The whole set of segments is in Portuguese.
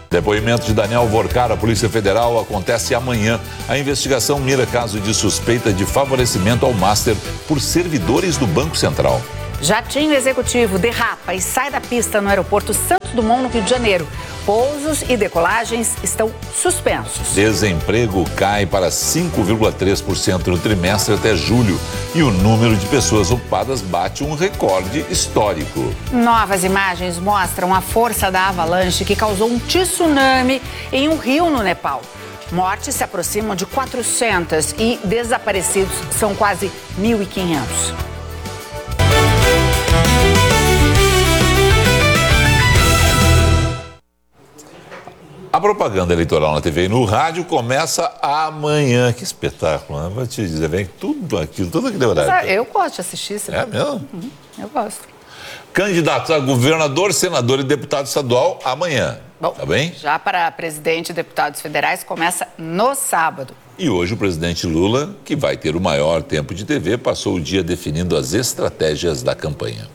Depoimento de Daniel Vorcar, a Polícia Federal, acontece amanhã. A investigação mira caso de suspeita de favorecimento ao Master por servidores do Banco Central. Jatinho executivo derrapa e sai da pista no aeroporto Santos Dumont, no Rio de Janeiro. Pousos e decolagens estão suspensos. Desemprego cai para 5,3% no trimestre até julho e o número de pessoas ocupadas bate um recorde histórico. Novas imagens mostram a força da avalanche que causou um tsunami em um rio no Nepal. Mortes se aproximam de 400 e desaparecidos são quase 1.500. A propaganda eleitoral na TV e no rádio começa amanhã. Que espetáculo, né? Vou te dizer, vem tudo aquele horário. Eu gosto de assistir. É mesmo? Eu gosto. Candidatos a governador, senador e deputado estadual amanhã. Bom, tá bem? Já para presidente e deputados federais começa no sábado. E hoje o presidente Lula, que vai ter o maior tempo de TV, passou o dia definindo as estratégias da campanha.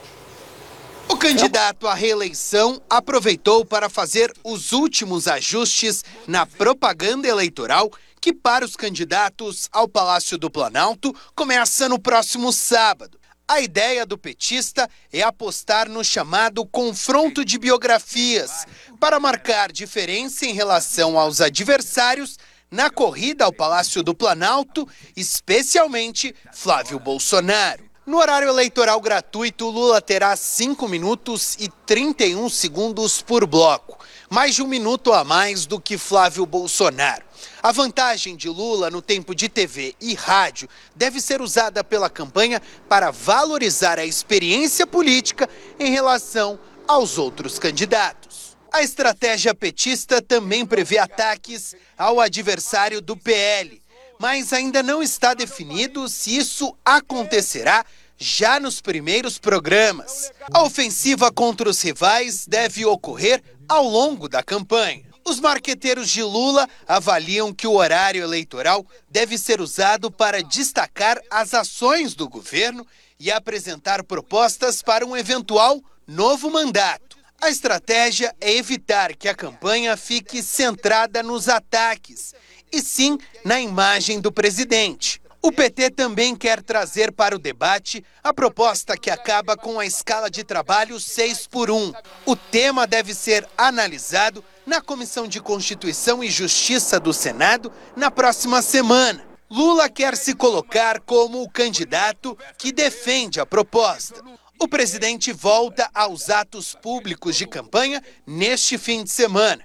O candidato à reeleição aproveitou para fazer os últimos ajustes na propaganda eleitoral que, para os candidatos ao Palácio do Planalto, começa no próximo sábado. A ideia do petista é apostar no chamado confronto de biografias, para marcar diferença em relação aos adversários na corrida ao Palácio do Planalto, especialmente Flávio Bolsonaro. No horário eleitoral gratuito, Lula terá 5 minutos e 31 segundos por bloco, mais de 1 minuto a mais do que Flávio Bolsonaro. A vantagem de Lula no tempo de TV e rádio deve ser usada pela campanha para valorizar a experiência política em relação aos outros candidatos. A estratégia petista também prevê ataques ao adversário do PL, mas ainda não está definido se isso acontecerá já nos primeiros programas. A ofensiva contra os rivais deve ocorrer ao longo da campanha. Os marqueteiros de Lula avaliam que o horário eleitoral deve ser usado para destacar as ações do governo e apresentar propostas para um eventual novo mandato. A estratégia é evitar que a campanha fique centrada nos ataques, e sim na imagem do presidente. O PT também quer trazer para o debate a proposta que acaba com a escala de trabalho 6x1. O tema deve ser analisado na Comissão de Constituição e Justiça do Senado na próxima semana. Lula quer se colocar como o candidato que defende a proposta. O presidente volta aos atos públicos de campanha neste fim de semana.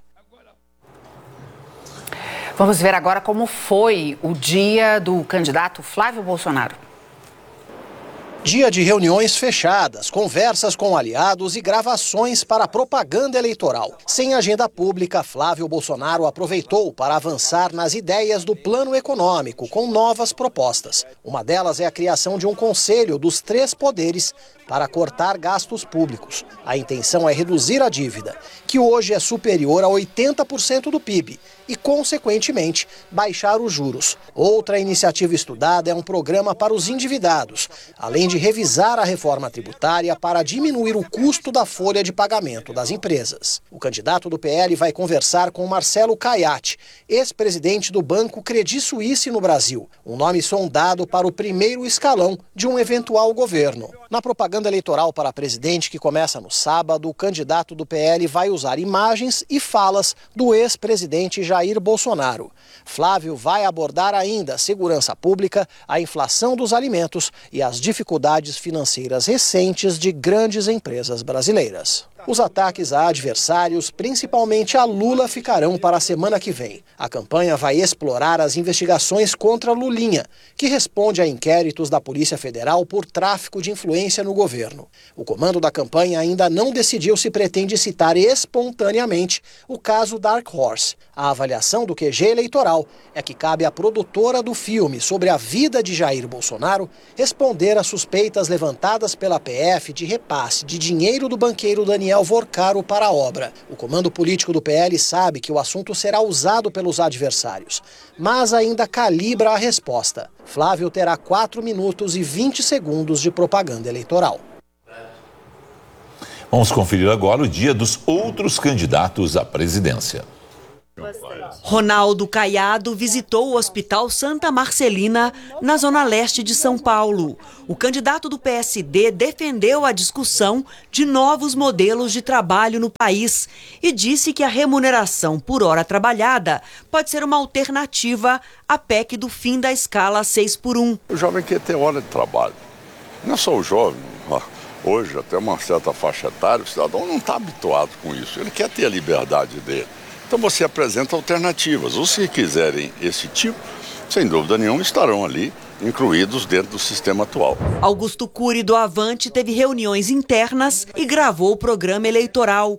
Vamos ver agora como foi o dia do candidato Flávio Bolsonaro. Dia de reuniões fechadas, conversas com aliados e gravações para propaganda eleitoral. Sem agenda pública, Flávio Bolsonaro aproveitou para avançar nas ideias do plano econômico com novas propostas. Uma delas é a criação de um conselho dos 3 poderes para cortar gastos públicos. A intenção é reduzir a dívida, que hoje é superior a 80% do PIB, e, consequentemente, baixar os juros. Outra iniciativa estudada é um programa para os endividados, além de revisar a reforma tributária para diminuir o custo da folha de pagamento das empresas. O candidato do PL vai conversar com Marcelo Caiati, ex-presidente do Banco Credit Suisse no Brasil, um nome sondado para o primeiro escalão de um eventual governo. Na propaganda eleitoral para presidente, que começa no sábado, o candidato do PL vai usar imagens e falas do ex-presidente Jair Bolsonaro. Flávio vai abordar ainda a segurança pública, a inflação dos alimentos e as dificuldades financeiras recentes de grandes empresas brasileiras. Os ataques a adversários, principalmente a Lula, ficarão para a semana que vem. A campanha vai explorar as investigações contra Lulinha, que responde a inquéritos da Polícia Federal por tráfico de influência no governo. O comando da campanha ainda não decidiu se pretende citar espontaneamente o caso Dark Horse. A avaliação do QG eleitoral é que cabe à produtora do filme sobre a vida de Jair Bolsonaro responder às suspeitas levantadas pela PF de repasse de dinheiro do banqueiro Daniel Vorcaro para a obra. O comando político do PL sabe que o assunto será usado pelos adversários, mas ainda calibra a resposta. Flávio terá 4 minutos e 20 segundos de propaganda eleitoral. Vamos conferir agora o dia dos outros candidatos à presidência. Ronaldo Caiado visitou o Hospital Santa Marcelina, na zona leste de São Paulo. O candidato do PSD defendeu a discussão de novos modelos de trabalho no país e disse que a remuneração por hora trabalhada pode ser uma alternativa à PEC do fim da escala 6x1. O jovem quer ter hora de trabalho. Não é só o jovem. Hoje, até uma certa faixa etária, o cidadão não está habituado com isso. Ele quer ter a liberdade dele. Então você apresenta alternativas. Os que quiserem esse tipo, sem dúvida nenhuma, estarão ali incluídos dentro do sistema atual. Augusto Cury, do Avante, teve reuniões internas e gravou o programa eleitoral.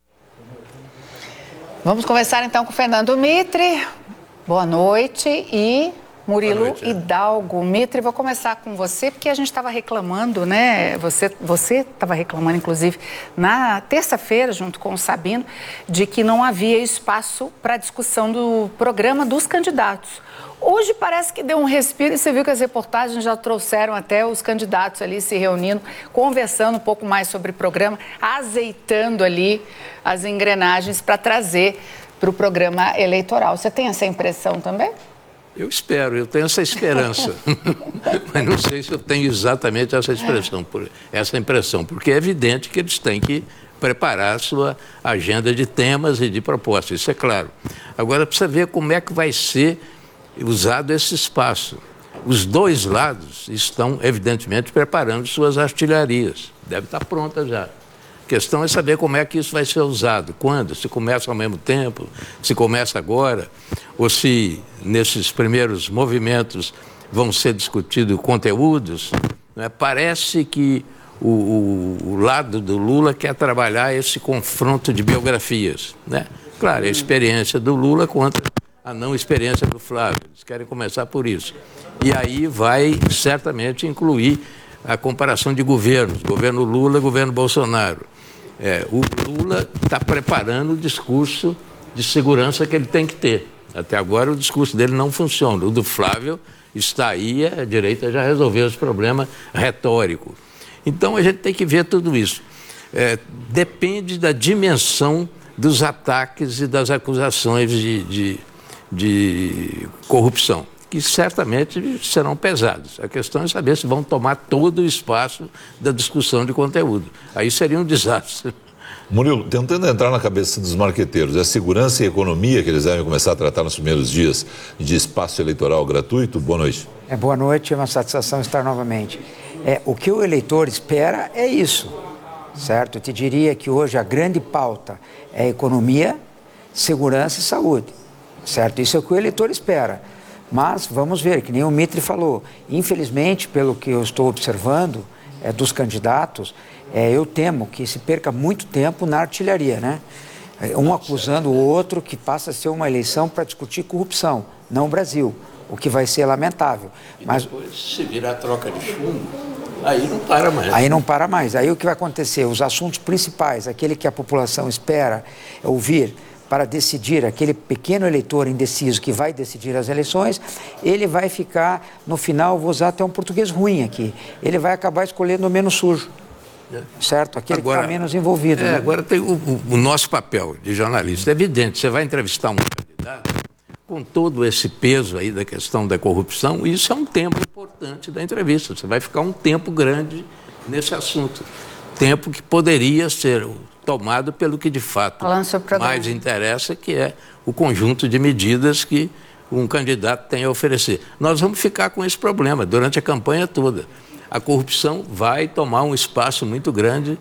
Vamos conversar então com o Fernando Mitre. Boa noite. E Murilo Hidalgo. Mitre, vou começar com você, porque a gente estava reclamando, né? Você estava reclamando, inclusive, na terça-feira, junto com o Sabino, de que não havia espaço para discussão do programa dos candidatos. Hoje parece que deu um respiro e você viu que as reportagens já trouxeram até os candidatos ali se reunindo, conversando um pouco mais sobre o programa, azeitando ali as engrenagens para trazer para o programa eleitoral. Você tem essa impressão também? Eu espero, eu tenho essa esperança, mas não sei se eu tenho exatamente essa impressão, porque é evidente que eles têm que preparar a sua agenda de temas e de propostas, isso é claro. Agora precisa ver como é que vai ser usado esse espaço. Os dois lados estão, evidentemente, preparando suas artilharias, deve estar pronta já. A questão é saber como é que isso vai ser usado, quando, se começa ao mesmo tempo, se começa agora, ou se nesses primeiros movimentos vão ser discutidos conteúdos, né? Parece que o lado do Lula quer trabalhar esse confronto de biografias, né? Claro, a experiência do Lula contra a não experiência do Flávio, eles querem começar por isso. E aí vai certamente incluir a comparação de governos, governo Lula, governo Bolsonaro. O Lula está preparando o discurso de segurança que ele tem que ter. Até agora o discurso dele não funciona. O do Flávio está aí, a direita já resolveu esse problema retórico. Então a gente tem que ver tudo isso. Depende da dimensão dos ataques e das acusações de corrupção, que certamente serão pesados. A questão é saber se vão tomar todo o espaço da discussão de conteúdo. Aí seria um desastre. Murilo, tentando entrar na cabeça dos marqueteiros, é segurança e economia que eles devem começar a tratar nos primeiros dias de espaço eleitoral gratuito? Boa noite. Boa noite, é uma satisfação estar novamente. O que o eleitor espera é isso, certo? Eu te diria que hoje a grande pauta é economia, segurança e saúde, certo? Isso é o que o eleitor espera. Mas vamos ver, que nem o Mitre falou, infelizmente, pelo que eu estou observando dos candidatos, eu temo que se perca muito tempo na artilharia, né? Um acusando o outro, que passa a ser uma eleição para discutir corrupção, não o Brasil, o que vai ser lamentável. Mas depois, se virar troca de chumbo, aí não para mais. Aí não para mais. Aí o que vai acontecer? Os assuntos principais, aquele que a população espera ouvir, para decidir, aquele pequeno eleitor indeciso que vai decidir as eleições, ele vai ficar, no final, vou usar até um português ruim aqui, ele vai acabar escolhendo o menos sujo, certo? Aquele agora, que está menos envolvido. Né? Agora tem o nosso papel de jornalista. É evidente, você vai entrevistar um candidato com todo esse peso aí da questão da corrupção, e isso é um tempo importante da entrevista, você vai ficar um tempo grande nesse assunto, tempo que poderia ser tomado pelo que de fato mais interessa, que é o conjunto de medidas que um candidato tem a oferecer. Nós vamos ficar com esse problema durante a campanha toda. A corrupção vai tomar um espaço muito grande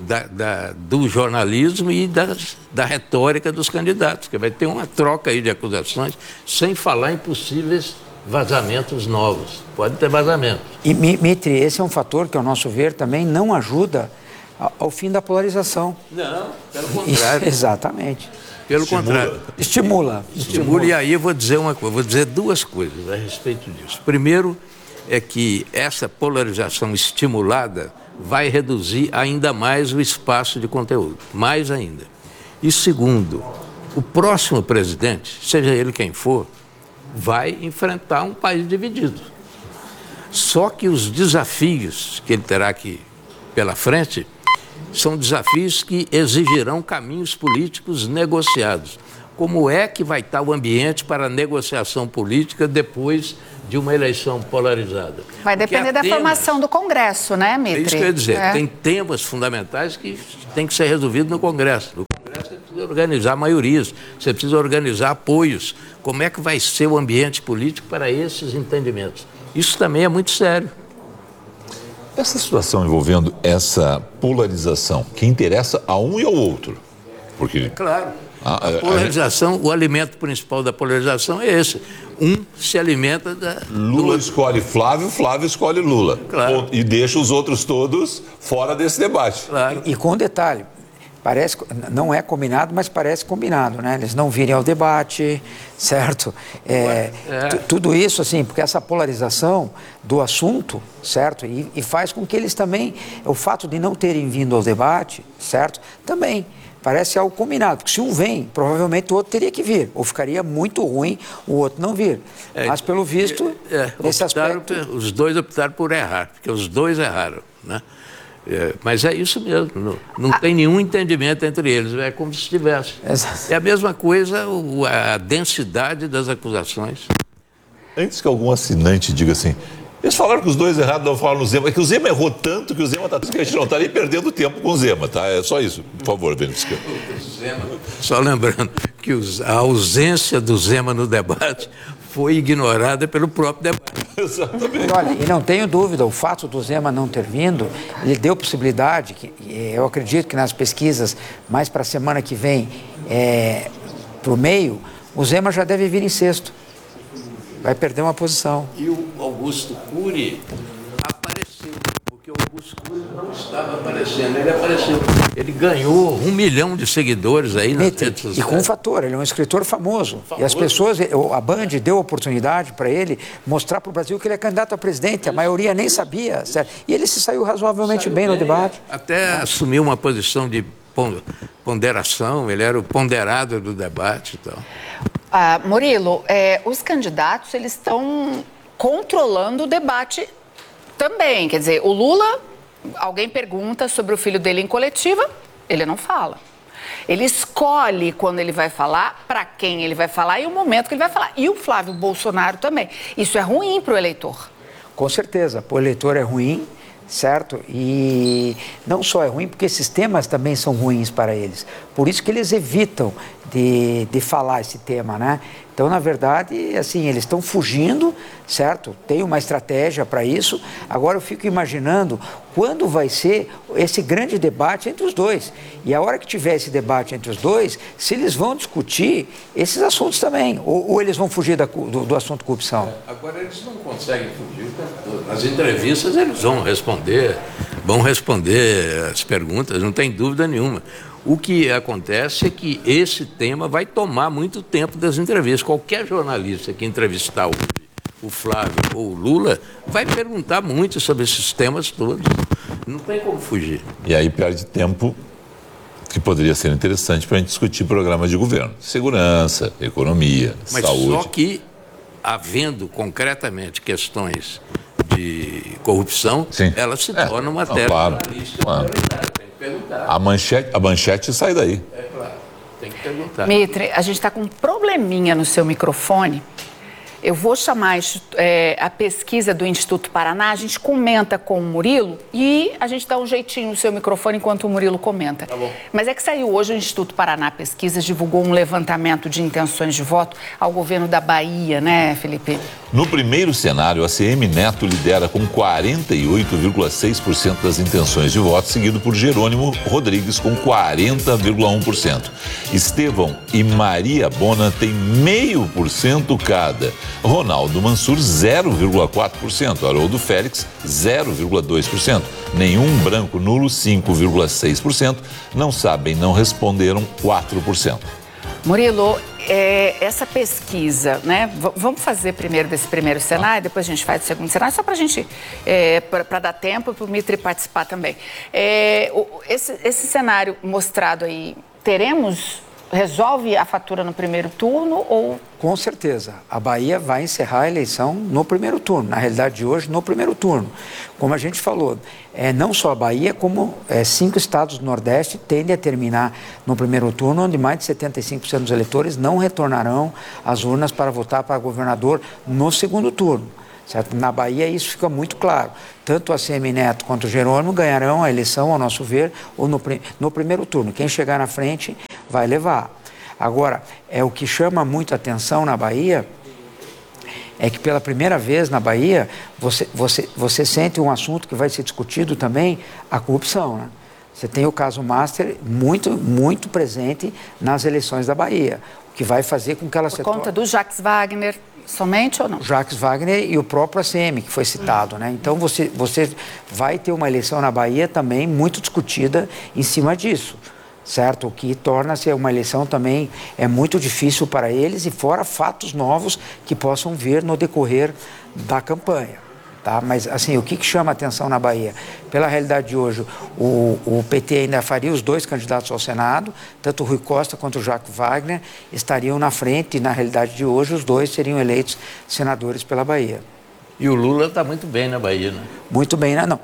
do jornalismo e da retórica dos candidatos, que vai ter uma troca aí de acusações, sem falar em possíveis vazamentos novos. Pode ter vazamentos. E, Mitre, esse é um fator que, ao nosso ver, também não ajuda ao fim da polarização. Não, pelo contrário. Exatamente. Pelo contrário. Estimula. E aí eu vou dizer uma coisa, vou dizer duas coisas a respeito disso. Primeiro é que essa polarização estimulada vai reduzir ainda mais o espaço de conteúdo, mais ainda. E segundo, o próximo presidente, seja ele quem for, vai enfrentar um país dividido. Só que os desafios que ele terá aqui pela frente são desafios que exigirão caminhos políticos negociados. Como é que vai estar o ambiente para a negociação política depois de uma eleição polarizada? Vai depender da formação do Congresso, né, Mitri? É isso que eu ia dizer. Tem temas fundamentais que têm que ser resolvidos no Congresso. No Congresso você precisa organizar maiorias, você precisa organizar apoios. Como é que vai ser o ambiente político para esses entendimentos? Isso também é muito sério. Essa situação envolvendo essa polarização, que interessa a um e ao outro. Porque... Claro. A polarização, o alimento principal da polarização é esse. Um se alimenta da... Lula escolhe Flávio, Flávio escolhe Lula. Claro. E deixa os outros todos fora desse debate. Claro. E com um detalhe, parece, não é combinado, mas parece combinado, né? Eles não virem ao debate, certo? Tudo isso, assim, porque essa polarização do assunto, certo? E faz com que eles também, o fato de não terem vindo ao debate, certo? Também parece algo combinado, porque se um vem, provavelmente o outro teria que vir, ou ficaria muito ruim o outro não vir. Mas, pelo visto, nesse aspecto... Os dois optaram por errar, porque os dois erraram, né? Mas é isso mesmo, não tem nenhum entendimento entre eles, é como se tivesse. É a mesma coisa a densidade das acusações. Antes que algum assinante diga assim, eles falaram que os dois errados, não falaram no Zema, é que o Zema errou tanto que o Zema está que a gente não está nem perdendo tempo com o Zema, tá? É só isso, por favor, Benedito. Só lembrando que a ausência do Zema no debate foi ignorada pelo próprio debate. Exatamente. Olha, e não tenho dúvida, o fato do Zema não ter vindo, ele deu possibilidade, que eu acredito que nas pesquisas, mais para a semana que vem, para o meio, o Zema já deve vir em sexto. Vai perder uma posição. E o Augusto Cury apareceu, porque o Augusto Cury não estava aparecendo, ele apareceu. Ele ganhou 1 milhão de seguidores aí nas redes sociais. E com um fator, ele é um escritor famoso. E as pessoas, a Band deu oportunidade para ele mostrar para o Brasil que ele é candidato a presidente. A maioria nem sabia, certo? E ele se saiu razoavelmente bem no debate. Até assumiu uma posição de ponderação, ele era o ponderado do debate e tal. Murilo, os candidatos eles estão controlando o debate também. Quer dizer, o Lula, alguém pergunta sobre o filho dele em coletiva, ele não fala. Ele escolhe quando ele vai falar, para quem ele vai falar e o momento que ele vai falar. E o Flávio Bolsonaro também. Isso é ruim para o eleitor. Com certeza, para o eleitor é ruim, certo? E não só é ruim, porque esses temas também são ruins para eles. Por isso que eles evitam de falar esse tema, né? Então, na verdade, assim, eles estão fugindo, certo? Tem uma estratégia para isso. Agora eu fico imaginando quando vai ser esse grande debate entre os dois. E a hora que tiver esse debate entre os dois, se eles vão discutir esses assuntos também, ou eles vão fugir do assunto corrupção. Agora eles não conseguem fugir o tempo todo. Nas entrevistas eles vão responder as perguntas, não tem dúvida nenhuma. O que acontece é que esse tema vai tomar muito tempo das entrevistas. Qualquer jornalista que entrevistar o Flávio ou o Lula vai perguntar muito sobre esses temas todos. Não tem como fugir. E aí perde tempo que poderia ser interessante para a gente discutir programas de governo. Segurança, economia, saúde. Mas só que, havendo concretamente questões de corrupção, sim, ela se torna uma matéria jornalística prioritária. A manchete sai daí. É claro, tem que perguntar. Mitri, a gente está com um probleminha no seu microfone. Eu vou chamar a pesquisa do Instituto Paraná, a gente comenta com o Murilo e a gente dá um jeitinho no seu microfone enquanto o Murilo comenta. Tá bom. Mas é que saiu hoje o Instituto Paraná Pesquisas, divulgou um levantamento de intenções de voto ao governo da Bahia, né, Felipe? No primeiro cenário, a ACM Neto lidera com 48,6% das intenções de voto, seguido por Jerônimo Rodrigues com 40,1%. Estevão e Maria Bona têm 0,5% cada. Ronaldo Mansur, 0,4%. Haroldo Félix, 0,2%. Nenhum branco nulo, 5,6%. Não sabem, não responderam, 4%. Murilo, essa pesquisa, né? Vamos fazer primeiro desse primeiro cenário, depois a gente faz o segundo cenário, só para a gente, para dar tempo para o Mitri participar também. Esse cenário mostrado aí, teremos resolve a fatura no primeiro turno ou... Com certeza. A Bahia vai encerrar a eleição no primeiro turno. Na realidade de hoje, no primeiro turno. Como a gente falou, não só a Bahia, como 5 estados do Nordeste tendem a terminar no primeiro turno, onde mais de 75% dos eleitores não retornarão às urnas para votar para governador no segundo turno. Certo? Na Bahia isso fica muito claro. Tanto a ACM Neto quanto o Jerônimo ganharão a eleição, ao nosso ver, ou no primeiro turno. Quem chegar na frente vai levar. Agora, o que chama muito a atenção na Bahia é que pela primeira vez na Bahia você sente um assunto que vai ser discutido também, a corrupção, né? Você tem o caso Master muito presente nas eleições da Bahia, o que vai fazer com que ela se torne... Por conta do Jacques Wagner... Somente ou não? Jacques Wagner e o próprio ACM, que foi citado, né? Então você vai ter uma eleição na Bahia também muito discutida em cima disso, certo? O que torna-se uma eleição também muito difícil para eles e fora fatos novos que possam vir no decorrer da campanha. Tá? Mas, assim, o que chama a atenção na Bahia? Pela realidade de hoje, o PT ainda faria os 2 candidatos ao Senado, tanto o Rui Costa quanto o Jacques Wagner estariam na frente e, na realidade de hoje, os 2 seriam eleitos senadores pela Bahia. E o Lula está muito bem na Bahia, né? Muito bem, né? Não.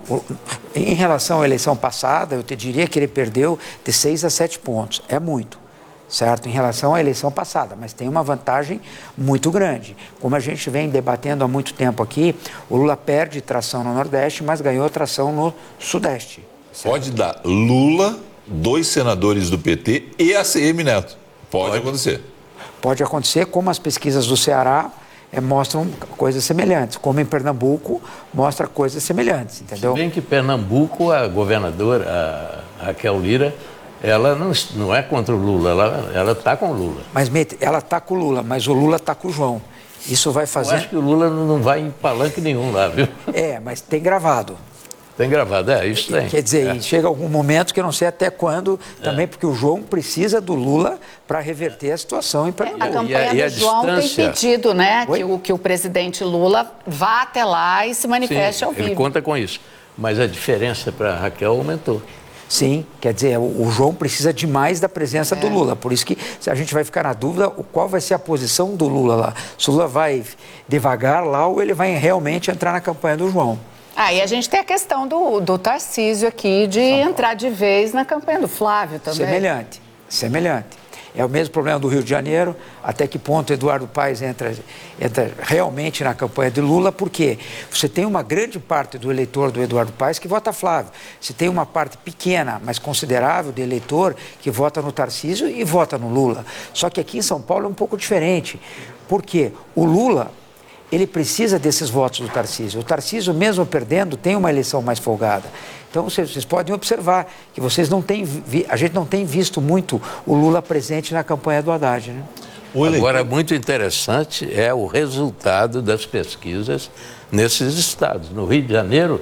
Em relação à eleição passada, eu te diria que ele perdeu de 6 a 7 pontos. É muito. Certo? Em relação à eleição passada, mas tem uma vantagem muito grande. Como a gente vem debatendo há muito tempo aqui, o Lula perde tração no Nordeste, mas ganhou tração no Sudeste. Certo? Pode dar Lula, 2 senadores do PT e ACM Neto. Pode acontecer. Pode acontecer, como as pesquisas do Ceará mostram coisas semelhantes, como em Pernambuco mostra coisas semelhantes, entendeu? Se bem que Pernambuco, a governadora, a Raquel Lira, ela não é contra o Lula, ela está com o Lula. Mas, ela está com o Lula, mas o Lula está com o João. Isso vai fazer... Eu acho que o Lula não vai em palanque nenhum lá, viu? Mas tem gravado. Tem gravado, isso tem. Quer dizer, chega algum momento que eu não sei até quando, também porque o João precisa do Lula para reverter a situação em Pernambuco. A campanha do João tem pedido, né, que o presidente Lula vá até lá e se manifeste ao vivo. Ele conta com isso. Mas a diferença para a Raquel aumentou. Sim, quer dizer, o João precisa demais da presença do Lula, por isso que a gente vai ficar na dúvida qual vai ser a posição do Lula lá. Se o Lula vai devagar lá ou ele vai realmente entrar na campanha do João. E a gente tem a questão do Tarcísio aqui de entrar de vez na campanha do Flávio também. Semelhante. É o mesmo problema do Rio de Janeiro, até que ponto Eduardo Paes entra realmente na campanha de Lula, porque você tem uma grande parte do eleitor do Eduardo Paes que vota Flávio. Você tem uma parte pequena, mas considerável de eleitor que vota no Tarcísio e vota no Lula. Só que aqui em São Paulo é um pouco diferente, porque o Lula... ele precisa desses votos do Tarcísio. O Tarcísio, mesmo perdendo, tem uma eleição mais folgada. Então, vocês podem observar que a gente não tem visto muito o Lula presente na campanha do Haddad, né? Agora, muito interessante é o resultado das pesquisas nesses estados. No Rio de Janeiro,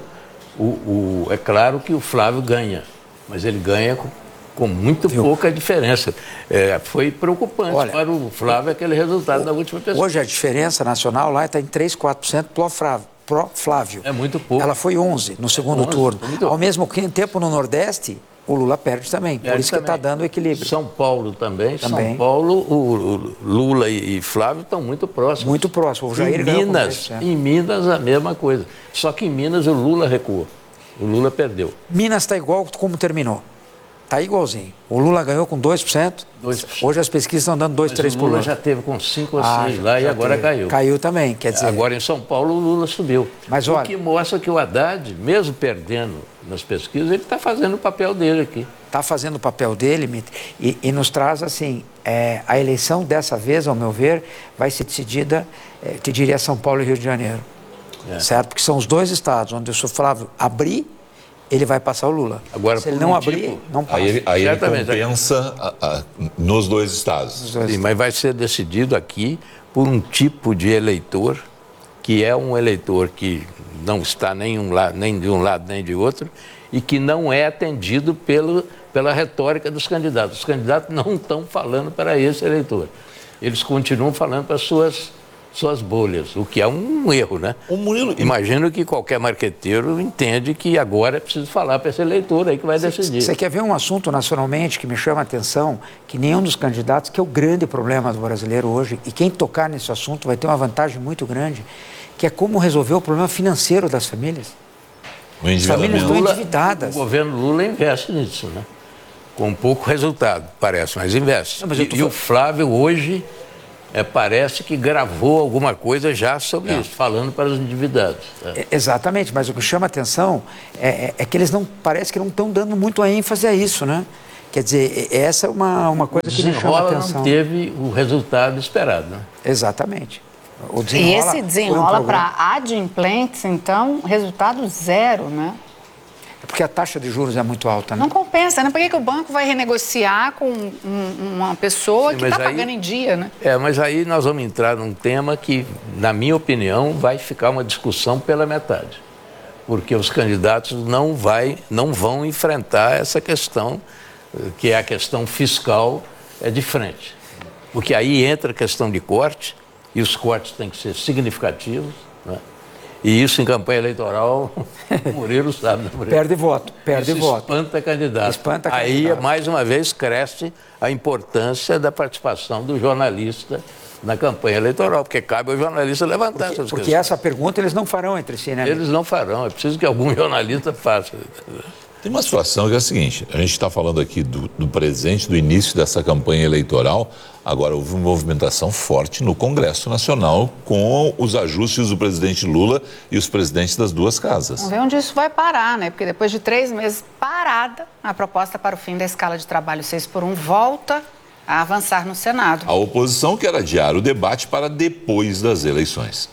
é claro que o Flávio ganha, mas ele ganha com muito pouca diferença. Foi preocupante para o Flávio aquele resultado da última pesquisa. Hoje a diferença nacional lá está em 3, 4% pro Flávio. É muito pouco. Ela foi 11 no segundo turno. Ao mesmo tempo no Nordeste, o Lula perde também. Por isso que está dando equilíbrio. São Paulo também. São Paulo, o Lula e Flávio estão muito próximos. Muito próximos. O Jair em Minas a mesma coisa. Só que em Minas o Lula recuou. O Lula perdeu. Minas está igual como terminou. Está igualzinho. O Lula ganhou com 2%. Hoje as pesquisas estão dando 2, 3%. O Lula já teve com 5 ou 6 lá e agora caiu. Caiu também, quer dizer... Agora em São Paulo o Lula subiu. Mas, o que mostra que o Haddad, mesmo perdendo nas pesquisas, ele está fazendo o papel dele aqui. Está fazendo o papel dele e nos traz, assim, a eleição dessa vez, ao meu ver, vai ser decidida, te diria, São Paulo e Rio de Janeiro. Certo? Porque são os 2 estados onde o Flávio abrir, ele vai passar o Lula. Agora, se ele não abrir, não passa. Aí ele compensa nos 2 estados. Sim, mas vai ser decidido aqui por um tipo de eleitor que é um eleitor que não está nem de um lado nem de outro e que não é atendido pela retórica dos candidatos. Os candidatos não estão falando para esse eleitor. Eles continuam falando para suas suas bolhas, o que é um erro, né? Imagino que qualquer marqueteiro entende que agora é preciso falar para esse eleitor aí que vai decidir. Você quer ver um assunto nacionalmente que me chama a atenção, que nenhum dos candidatos, que é o grande problema do brasileiro hoje, e quem tocar nesse assunto vai ter uma vantagem muito grande, que é como resolver o problema financeiro das famílias. As famílias estão endividadas. O governo Lula investe nisso, né? Com pouco resultado, parece, mas investe. Não, mas o Flávio hoje parece que gravou alguma coisa já sobre isso, falando para os endividados. Exatamente, mas o que chama a atenção é que eles parece que não estão dando muito ênfase a isso, né? Quer dizer, essa é uma coisa que me chama a atenção. Não teve o resultado esperado, né? Exatamente. E esse desenrola para adimplentes, então, resultado zero, né? É porque a taxa de juros é muito alta, né? Não compensa, né? Por que o banco vai renegociar com uma pessoa que está pagando em dia, né? Mas aí nós vamos entrar num tema que, na minha opinião, vai ficar uma discussão pela metade. Porque os candidatos não vão enfrentar essa questão, que é a questão fiscal, de frente. Porque aí entra a questão de corte, e os cortes têm que ser significativos, né? E isso em campanha eleitoral, o Murilo sabe. Perde voto. Espanta candidato. Aí, mais uma vez, cresce a importância da participação do jornalista na campanha eleitoral, porque cabe ao jornalista levantar essas questões. Porque essa pergunta eles não farão entre si, né? Eles não farão, é preciso que algum jornalista faça. Tem uma situação que é a seguinte, a gente está falando aqui do presente, do início dessa campanha eleitoral, agora houve uma movimentação forte no Congresso Nacional com os ajustes do presidente Lula e os presidentes das duas casas. Vamos ver onde isso vai parar, né? Porque depois de 3 meses parada, a proposta para o fim da escala de trabalho 6x1 volta a avançar no Senado. A oposição quer adiar o debate para depois das eleições.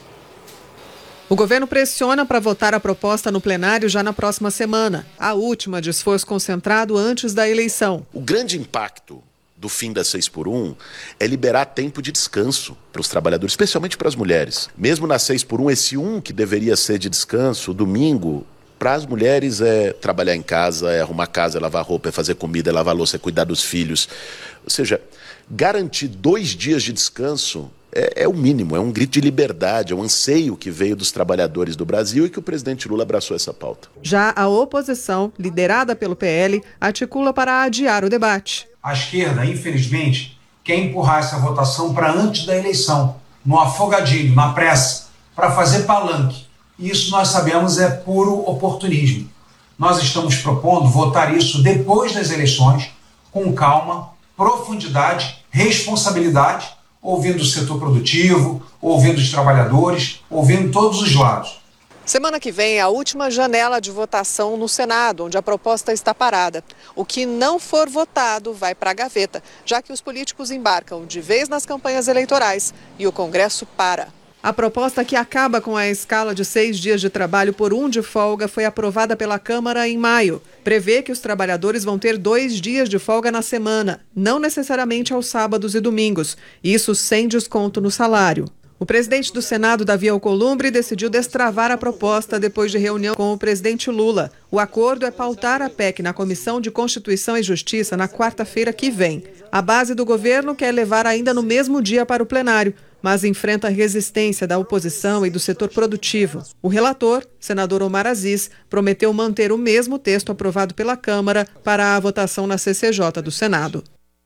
O governo pressiona para votar a proposta no plenário já na próxima semana, a última de esforço concentrado antes da eleição. O grande impacto do fim da 6x1 é liberar tempo de descanso para os trabalhadores, especialmente para as mulheres. Mesmo na 6x1, esse que deveria ser de descanso, domingo, para as mulheres é trabalhar em casa, é arrumar casa, é lavar roupa, é fazer comida, é lavar louça, é cuidar dos filhos. Ou seja, garantir 2 dias de descanso é o mínimo, é um grito de liberdade, é um anseio que veio dos trabalhadores do Brasil e que o presidente Lula abraçou essa pauta. Já a oposição, liderada pelo PL, articula para adiar o debate. A esquerda, infelizmente, quer empurrar essa votação para antes da eleição, no afogadilho, na pressa, para fazer palanque. E isso nós sabemos é puro oportunismo. Nós estamos propondo votar isso depois das eleições, com calma, profundidade, responsabilidade, ouvindo o setor produtivo, ouvindo os trabalhadores, ouvindo todos os lados. Semana que vem é a última janela de votação no Senado, onde a proposta está parada. O que não for votado vai para a gaveta, já que os políticos embarcam de vez nas campanhas eleitorais e o Congresso para. A proposta que acaba com a escala de 6 dias de trabalho por 1 de folga foi aprovada pela Câmara em maio. Prevê que os trabalhadores vão ter 2 dias de folga na semana, não necessariamente aos sábados e domingos, isso sem desconto no salário. O presidente do Senado, Davi Alcolumbre, decidiu destravar a proposta depois de reunião com o presidente Lula. O acordo é pautar a PEC na Comissão de Constituição e Justiça na quarta-feira que vem. A base do governo quer levar ainda no mesmo dia para o plenário, mas enfrenta a resistência da oposição e do setor produtivo. O relator, senador Omar Aziz, prometeu manter o mesmo texto aprovado pela Câmara para a votação na CCJ do Senado.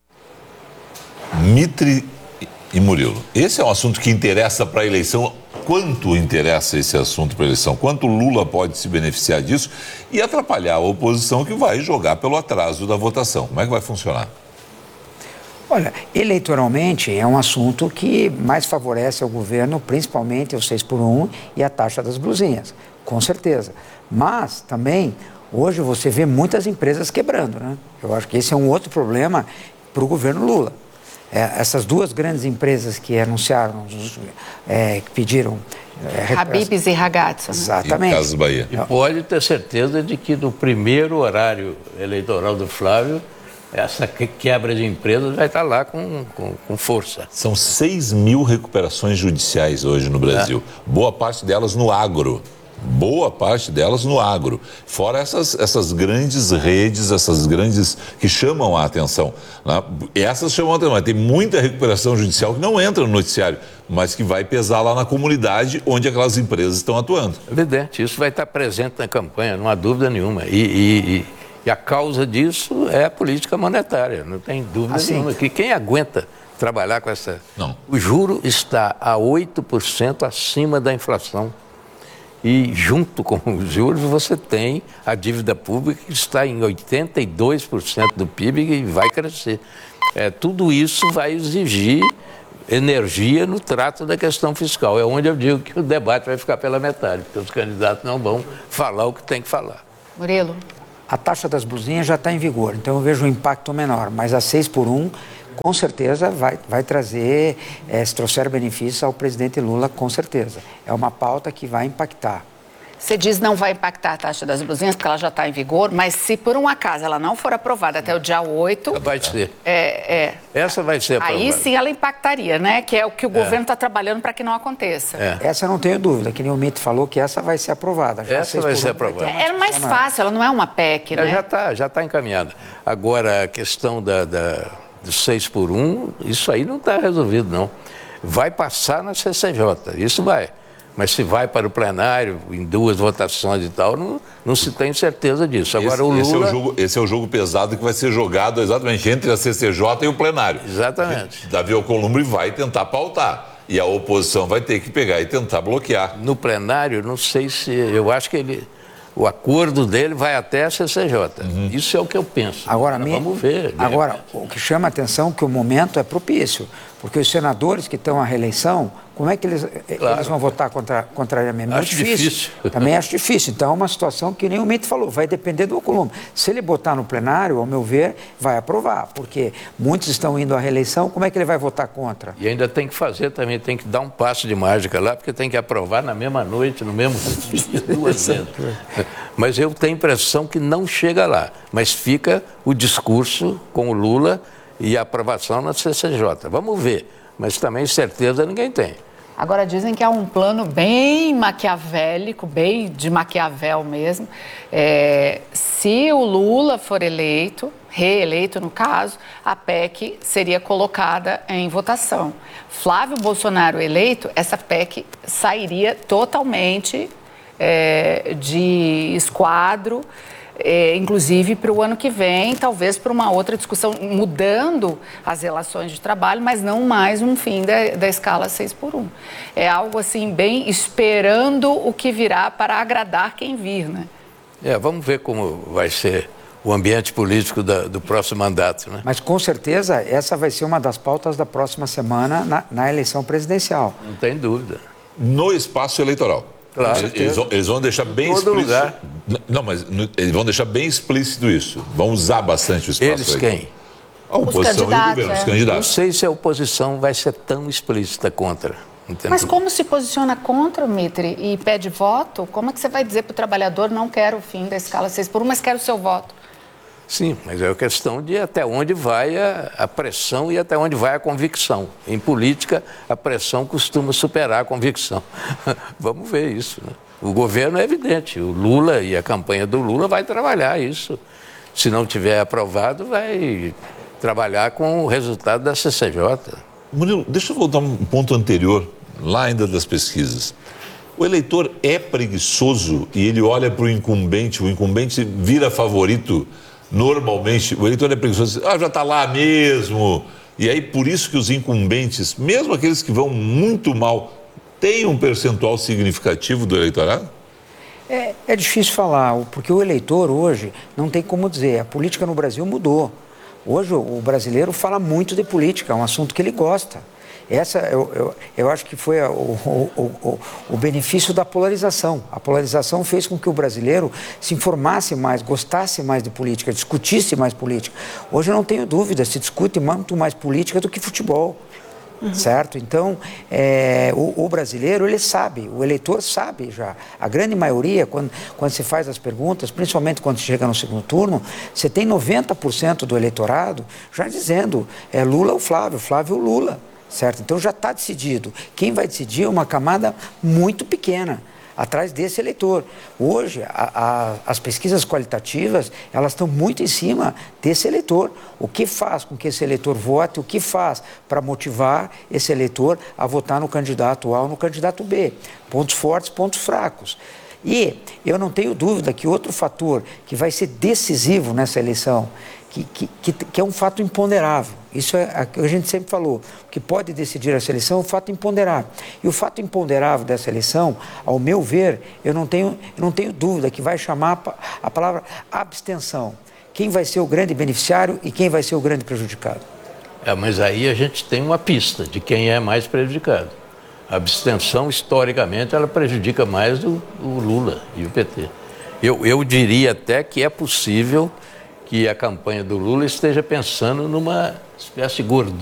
Mitre e Murilo, esse é um assunto que interessa para a eleição. Quanto interessa esse assunto para a eleição? Quanto Lula pode se beneficiar disso e atrapalhar a oposição que vai jogar pelo atraso da votação? Como é que vai funcionar? Olha, eleitoralmente é um assunto que mais favorece ao governo, principalmente o 6x1 e a taxa das blusinhas, com certeza. Mas também, hoje você vê muitas empresas quebrando, né? Eu acho que esse é um outro problema para o governo Lula. Essas 2 grandes empresas que anunciaram, que pediram... Habib's e Ragazza. Exatamente. E Casas Bahia. E pode ter certeza de que no primeiro horário eleitoral do Flávio, essa quebra de empresas vai estar lá com força. São 6 mil recuperações judiciais hoje no Brasil. Boa parte delas no agro. boa parte delas no agro. Fora essas grandes redes, essas grandes que chamam a atenção. Né? Essas chamam a atenção, mas tem muita recuperação judicial que não entra no noticiário, mas que vai pesar lá na comunidade onde aquelas empresas estão atuando. Evidente, isso vai estar presente na campanha, não há dúvida nenhuma. E a causa disso é a política monetária, não tem dúvida nenhuma. Que quem aguenta trabalhar com essa... Não. O juro está a 8% acima da inflação. E junto com os juros você tem a dívida pública que está em 82% do PIB e vai crescer. Tudo isso vai exigir energia no trato da questão fiscal. É onde eu digo que o debate vai ficar pela metade, porque os candidatos não vão falar o que tem que falar. Murilo. A taxa das blusinhas já está em vigor, então eu vejo um impacto menor, mas a 6x1 com certeza vai trazer, se trouxer benefícios ao presidente Lula, com certeza. É uma pauta que vai impactar. Você diz não vai impactar a taxa das blusinhas, porque ela já está em vigor, mas se por um acaso ela não for aprovada até o dia 8... Vai ser. Essa vai ser aprovada. Aí sim ela impactaria, né? Que é o que o governo está trabalhando para que não aconteça. Essa eu não tenho dúvida, que nem o Mito falou, que essa vai ser aprovada. Essa vai ser aprovada. É mais fácil, ela não é uma PEC, né? Já está encaminhada. Agora, a questão do 6x1, isso aí não está resolvido, não. Vai passar na CCJ, isso vai. Mas se vai para o plenário, em 2 votações e tal, não se tem certeza disso. Agora, o Lula... Esse é o jogo pesado que vai ser jogado exatamente entre a CCJ e o plenário. Exatamente. Davi Alcolumbre vai tentar pautar. E a oposição vai ter que pegar e tentar bloquear. No plenário, não sei se... Eu acho que o acordo dele vai até a CCJ. Isso é o que eu penso. Agora, vamos ver. Agora, o que chama a atenção é que o momento é propício. Porque os senadores que estão à reeleição, como é que eles vão votar contrariamente? Acho difícil. Também acho difícil. Então é uma situação que nem o Mito falou, vai depender do Alcolumbre. Se ele botar no plenário, ao meu ver, vai aprovar. Porque muitos estão indo à reeleição, como é que ele vai votar contra? E ainda tem que fazer também, tem que dar um passo de mágica lá, porque tem que aprovar na mesma noite, no mesmo dia, 2 vezes. Mas eu tenho a impressão que não chega lá. Mas fica o discurso com o Lula e a aprovação na CCJ. Vamos ver, mas também certeza ninguém tem. Agora dizem que é um plano bem maquiavélico, bem de Maquiavel mesmo. Se o Lula for reeleito no caso, a PEC seria colocada em votação. Flávio Bolsonaro eleito, essa PEC sairia totalmente de esquadro, inclusive para o ano que vem, talvez para uma outra discussão, mudando as relações de trabalho, mas não mais um fim da escala 6x1. É algo assim, bem esperando o que virá para agradar quem vir, né? Vamos ver como vai ser o ambiente político do próximo mandato, né? Mas com certeza essa vai ser uma das pautas da próxima semana na eleição presidencial. Não tem dúvida. No espaço eleitoral. Claro. Eles vão deixar bem explícito. Não, mas eles vão deixar bem explícito isso. Vão usar bastante o espaço. Eles quem? A oposição e o governo, os candidatos. Não sei se a oposição vai ser tão explícita contra. Mas como se posiciona contra, Mitre, e pede voto? Como é que você vai dizer para o trabalhador, não quero o fim da escala 6x1, mas quero o seu voto? Sim, mas é a questão de até onde vai a pressão e até onde vai a convicção. Em política, a pressão costuma superar a convicção. Vamos ver isso, né? O governo é evidente, o Lula e a campanha do Lula vai trabalhar isso. Se não tiver aprovado, vai trabalhar com o resultado da CCJ. Murilo, deixa eu voltar um ponto anterior, lá ainda das pesquisas. O eleitor é preguiçoso e ele olha para o incumbente vira favorito. Normalmente, o eleitor é preguiçoso, já está lá mesmo. E aí, por isso que os incumbentes, mesmo aqueles que vão muito mal, têm um percentual significativo do eleitorado? É difícil falar, porque o eleitor hoje, não tem como dizer, a política no Brasil mudou. Hoje o brasileiro fala muito de política, é um assunto que ele gosta. Eu acho que foi o benefício da polarização. A polarização fez com que o brasileiro se informasse mais, gostasse mais de política, discutisse mais política. Hoje eu não tenho dúvida, se discute muito mais política do que futebol. Certo? Então, o brasileiro, ele sabe, o eleitor sabe já. A grande maioria, quando se faz as perguntas, principalmente quando chega no segundo turno, você tem 90% do eleitorado já dizendo Lula ou Flávio, Flávio ou Lula. Certo? Então já está decidido. Quem vai decidir é uma camada muito pequena. atrás desse eleitor. Hoje, as pesquisas qualitativas, elas estão muito em cima desse eleitor. O que faz com que esse eleitor vote, o que faz para motivar esse eleitor a votar no candidato A ou no candidato B. Pontos fortes, pontos fracos. E eu não tenho dúvida que outro fator que vai ser decisivo nessa eleição, que é um fato imponderável, isso é o que a gente sempre falou, o que pode decidir essa eleição é um fato imponderável. E o fato imponderável dessa eleição, ao meu ver, eu não tenho dúvida que vai chamar a palavra abstenção. Quem vai ser o grande beneficiário e quem vai ser o grande prejudicado? Mas aí a gente tem uma pista de quem é mais prejudicado. A abstenção, historicamente, ela prejudica mais o Lula e o PT. Eu diria até que é possível que a campanha do Lula esteja pensando numa espécie de gordura